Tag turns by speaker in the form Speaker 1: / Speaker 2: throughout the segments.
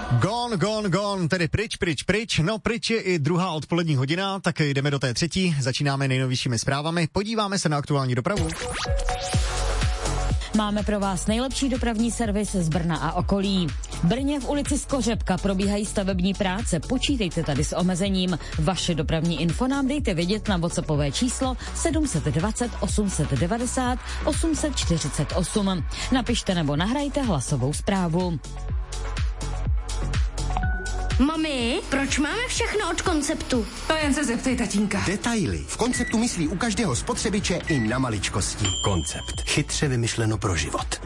Speaker 1: Gone, tedy pryč. No pryč je i druhá odpolední hodina, tak jdeme do té třetí, začínáme nejnovějšími zprávami, podíváme se na aktuální dopravu.
Speaker 2: Máme pro vás nejlepší dopravní servis z Brna a okolí. V Brně v ulici Skořepka probíhají stavební práce. Počítejte tady s omezením. Vaše dopravní info nám dejte vědět na WhatsAppové číslo 720 890 848. Napište nebo nahrajte hlasovou zprávu.
Speaker 3: Mami, proč máme všechno od Konceptu?
Speaker 4: To jen se zeptej tatínka.
Speaker 5: Detaily. V Konceptu myslí u každého spotřebiče i na maličkosti. Koncept. Chytře vymyšleno pro život.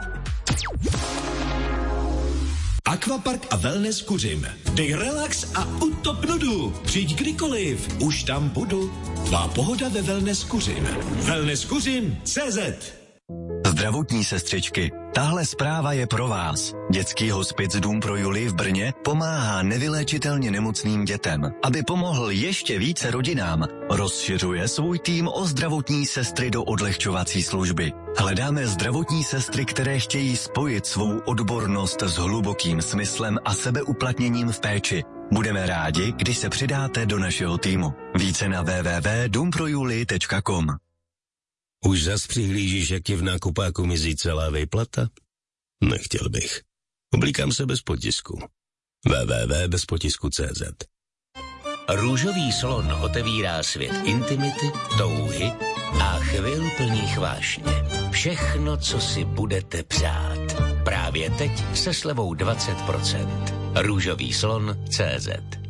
Speaker 6: Aquapark a wellness Kuřim. Dej relax a utop nudu. Přijď kdykoliv, už tam budu. Tvá pohoda ve wellness Kuřim. Wellness Kuřim CZ.
Speaker 7: Zdravotní sestřičky, tahle zpráva je pro vás. Dětský hospic Dům pro Julii v Brně pomáhá nevyléčitelně nemocným dětem. Aby pomohl ještě více rodinám, rozšiřuje svůj tým o zdravotní sestry do odlehčovací služby. Hledáme zdravotní sestry, které chtějí spojit svou odbornost s hlubokým smyslem a sebeuplatněním v péči. Budeme rádi, když se přidáte do našeho týmu. Více na www.doomprojuli.com.
Speaker 8: Už zas přihlížíš, jak ti v nákupáku mizí celá výplata? Nechtěl bych. Oblíkám se bez potisku. www.bezpotisku.cz.
Speaker 9: Růžový slon otevírá svět intimity, touhy a chvil plných vášně. Všechno, co si budete přát. Právě teď se slevou 20%. Růžový slon CZ.